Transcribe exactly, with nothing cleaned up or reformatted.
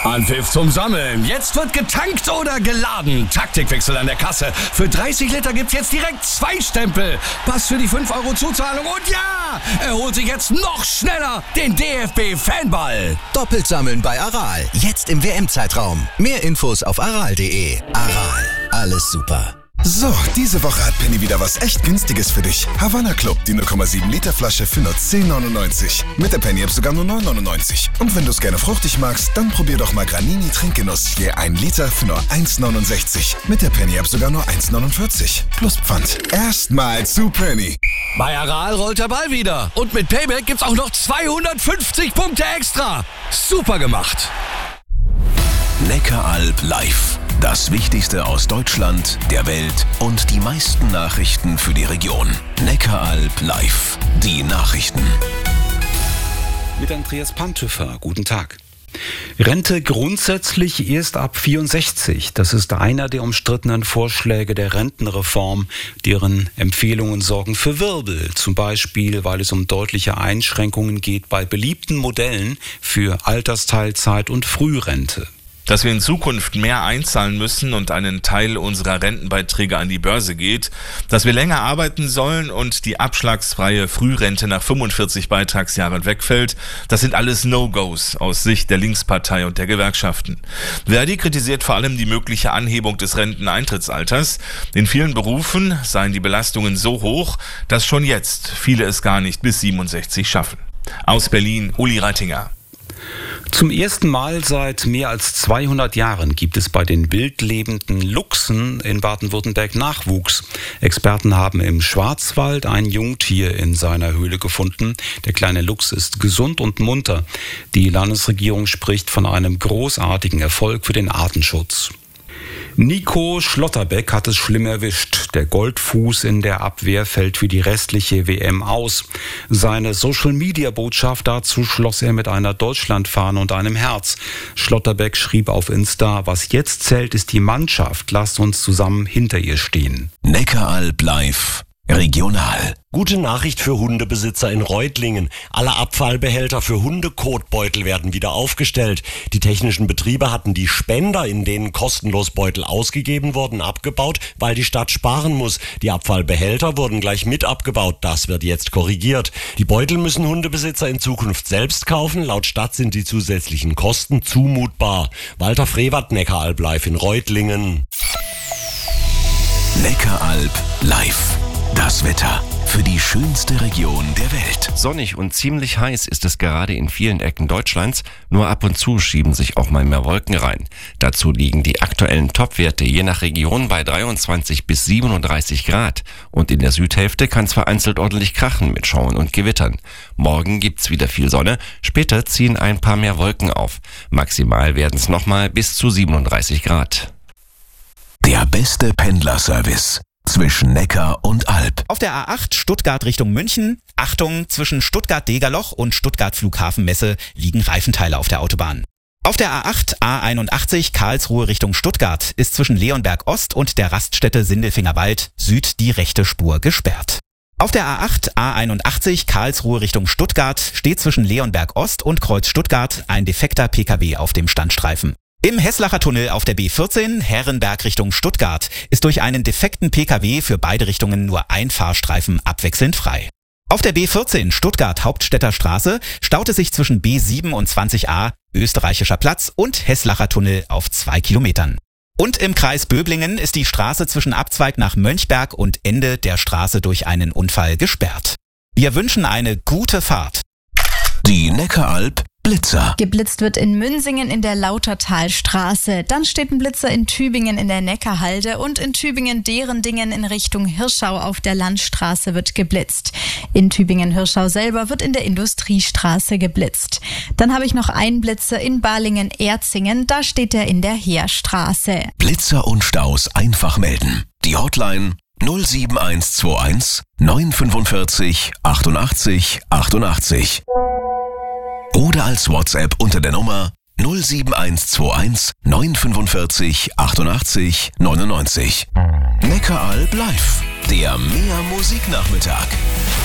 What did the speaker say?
Anpfiff zum Sammeln. Jetzt wird getankt oder geladen. Taktikwechsel an der Kasse. Für dreißig Liter gibt's jetzt direkt zwei Stempel. Pass für die fünf Euro Zuzahlung und ja, er holt sich jetzt noch schneller den D F B-Fanball. Doppelt sammeln bei Aral. Jetzt im W M-Zeitraum. Mehr Infos auf aral punkt de. Aral. Alles super. So, diese Woche hat Penny wieder was echt Günstiges für dich. Havanna Club, die null Komma sieben Liter Flasche für nur zehn neunundneunzig. Mit der Penny-App sogar nur neun neunundneunzig. Und wenn du es gerne fruchtig magst, dann probier doch mal Granini Trinkgenuss. Je ein Liter für nur eins neunundsechzig. Mit der Penny-App sogar nur eins neunundvierzig. Plus Pfand. Erstmal zu Penny. Bei Aral rollt der Ball wieder. Und mit Payback gibt's auch noch zweihundertfünfzig Punkte extra. Super gemacht. Neckaralb live. Das Wichtigste aus Deutschland, der Welt und die meisten Nachrichten für die Region. Neckaralb live. Die Nachrichten. Mit Andreas Pantüffer. Guten Tag. Rente grundsätzlich erst ab vierundsechzig. Das ist einer der umstrittenen Vorschläge der Rentenreform. Deren Empfehlungen sorgen für Wirbel. Zum Beispiel, weil es um deutliche Einschränkungen geht bei beliebten Modellen für Altersteilzeit und Frührente. Dass wir in Zukunft mehr einzahlen müssen und einen Teil unserer Rentenbeiträge an die Börse geht, dass wir länger arbeiten sollen und die abschlagsfreie Frührente nach fünfundvierzig Beitragsjahren wegfällt, das sind alles No-Gos aus Sicht der Linkspartei und der Gewerkschaften. Verdi kritisiert vor allem die mögliche Anhebung des Renteneintrittsalters. In vielen Berufen seien die Belastungen so hoch, dass schon jetzt viele es gar nicht bis siebenundsechzig schaffen. Aus Berlin, Uli Reitinger. Zum ersten Mal seit mehr als zweihundert Jahren gibt es bei den wildlebenden Luchsen in Baden-Württemberg Nachwuchs. Experten haben im Schwarzwald ein Jungtier in seiner Höhle gefunden. Der kleine Luchs ist gesund und munter. Die Landesregierung spricht von einem großartigen Erfolg für den Artenschutz. Nico Schlotterbeck hat es schlimm erwischt. Der Goldfuß in der Abwehr fällt für die restliche W M aus. Seine Social-Media-Botschaft dazu schloss er mit einer Deutschlandfahne und einem Herz. Schlotterbeck schrieb auf Insta: Was jetzt zählt, ist die Mannschaft. Lasst uns zusammen hinter ihr stehen. Neckaralb live. Regional. Gute Nachricht für Hundebesitzer in Reutlingen. Alle Abfallbehälter für Hundekotbeutel werden wieder aufgestellt. Die technischen Betriebe hatten die Spender, in denen kostenlos Beutel ausgegeben wurden, abgebaut, weil die Stadt sparen muss. Die Abfallbehälter wurden gleich mit abgebaut. Das wird jetzt korrigiert. Die Beutel müssen Hundebesitzer in Zukunft selbst kaufen. Laut Stadt sind die zusätzlichen Kosten zumutbar. Walter Frevert, Neckaralb live in Reutlingen. Neckaralb live. Das Wetter für die schönste Region der Welt. Sonnig und ziemlich heiß ist es gerade in vielen Ecken Deutschlands. Nur ab und zu schieben sich auch mal mehr Wolken rein. Dazu liegen die aktuellen Topwerte je nach Region bei dreiundzwanzig bis siebenunddreißig Grad. Und in der Südhälfte kann es vereinzelt ordentlich krachen mit Schauern und Gewittern. Morgen gibt's wieder viel Sonne. Später ziehen ein paar mehr Wolken auf. Maximal werden es nochmal bis zu siebenunddreißig Grad. Der beste Pendlerservice zwischen Neckar und Alb. Auf der A acht Stuttgart Richtung München. Achtung, zwischen Stuttgart-Degerloch und Stuttgart-Flughafenmesse liegen Reifenteile auf der Autobahn. Auf der A acht A einundachtzig Karlsruhe Richtung Stuttgart ist zwischen Leonberg Ost und der Raststätte Sindelfingerwald Süd die rechte Spur gesperrt. Auf der A acht A einundachtzig Karlsruhe Richtung Stuttgart steht zwischen Leonberg Ost und Kreuz Stuttgart ein defekter P K W auf dem Standstreifen. Im Heslacher Tunnel auf der B vierzehn Herrenberg Richtung Stuttgart ist durch einen defekten P K W für beide Richtungen nur ein Fahrstreifen abwechselnd frei. Auf der B vierzehn Stuttgart Hauptstädter Straße staut es sich zwischen B siebenundzwanzig A Österreichischer Platz und Heslacher Tunnel auf zwei Kilometern. Und im Kreis Böblingen ist die Straße zwischen Abzweig nach Mönchberg und Ende der Straße durch einen Unfall gesperrt. Wir wünschen eine gute Fahrt. Die Neckaralb Blitzer. Geblitzt wird in Münsingen in der Lautertalstraße. Dann steht ein Blitzer in Tübingen in der Neckarhalde und in Tübingen-Derendingen in Richtung Hirschau auf der Landstraße wird geblitzt. In Tübingen-Hirschau selber wird in der Industriestraße geblitzt. Dann habe ich noch einen Blitzer in Balingen-Erzingen. Da steht er in der Heerstraße. Blitzer und Staus einfach melden. Die Hotline null sieben eins zwei eins neun fünfundvierzig achtundachtzig achtundachtzig. Oder als WhatsApp unter der Nummer null sieben eins zwei eins neun fünfundvierzig achtundachtzig neunundneunzig. Neckaralb live, der Mehr Musiknachmittag.